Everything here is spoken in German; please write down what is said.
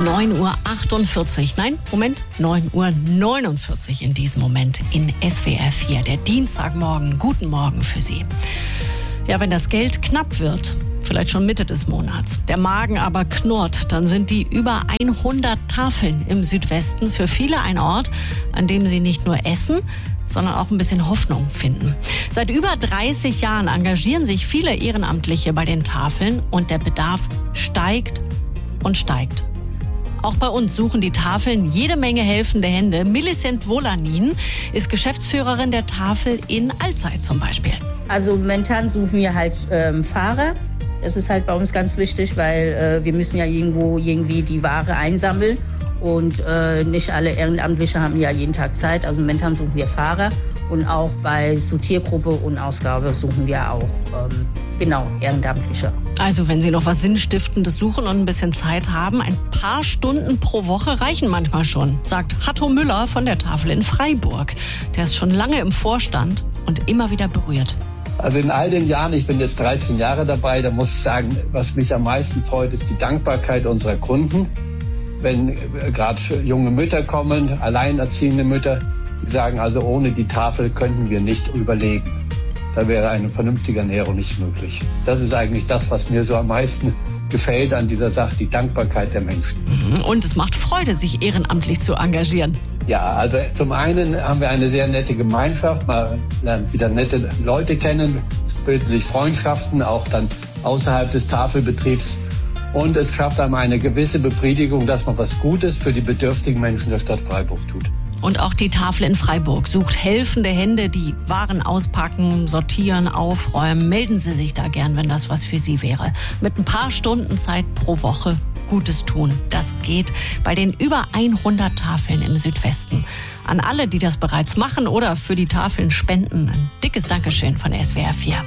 9:48 Uhr. Nein, Moment, 9:49 Uhr in diesem Moment in SWR 4. Der Dienstagmorgen. Guten Morgen für Sie. Ja, wenn das Geld knapp wird, vielleicht schon Mitte des Monats, der Magen aber knurrt, dann sind die über 100 Tafeln im Südwesten für viele ein Ort, an dem sie nicht nur essen, sondern auch ein bisschen Hoffnung finden. Seit über 30 Jahren engagieren sich viele Ehrenamtliche bei den Tafeln und der Bedarf steigt und steigt. Auch bei uns suchen die Tafeln jede Menge helfende Hände. Millicent Volanin ist Geschäftsführerin der Tafel in Alzey zum Beispiel. Also momentan suchen wir halt Fahrer. Das ist halt bei uns ganz wichtig, weil wir müssen ja irgendwo irgendwie die Ware einsammeln. Und nicht alle Ehrenamtliche haben ja jeden Tag Zeit. Also momentan suchen wir Fahrer. Und auch bei Sortiergruppe und Ausgabe suchen wir auch Ehrenamtliche. Also wenn Sie noch was Sinnstiftendes suchen und ein bisschen Zeit haben, ein paar Stunden pro Woche reichen manchmal schon, sagt Hatto Müller von der Tafel in Freiburg. Der ist schon lange im Vorstand und immer wieder berührt. Also in all den Jahren, ich bin jetzt 13 Jahre dabei, da muss ich sagen, was mich am meisten freut, ist die Dankbarkeit unserer Kunden. Wenn gerade junge Mütter kommen, alleinerziehende Mütter, die sagen, also ohne die Tafel könnten wir nicht überleben. Da wäre eine vernünftige Ernährung nicht möglich. Das ist eigentlich das, was mir so am meisten gefällt an dieser Sache, die Dankbarkeit der Menschen. Und es macht Freude, sich ehrenamtlich zu engagieren. Ja, also zum einen haben wir eine sehr nette Gemeinschaft, man lernt wieder nette Leute kennen, es bilden sich Freundschaften, auch dann außerhalb des Tafelbetriebs. Und es schafft einem eine gewisse Befriedigung, dass man was Gutes für die bedürftigen Menschen der Stadt Freiburg tut. Und auch die Tafel in Freiburg sucht helfende Hände, die Waren auspacken, sortieren, aufräumen. Melden Sie sich da gern, wenn das was für Sie wäre. Mit ein paar Stunden Zeit pro Woche Gutes tun. Das geht bei den über 100 Tafeln im Südwesten. An alle, die das bereits machen oder für die Tafeln spenden, ein dickes Dankeschön von SWR 4.